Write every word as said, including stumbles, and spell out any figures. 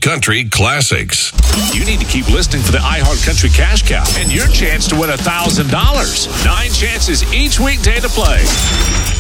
Country Classics. You need to keep listening for the iHeart Country Cash Cow and your chance to win one thousand dollars. Nine chances each weekday to play.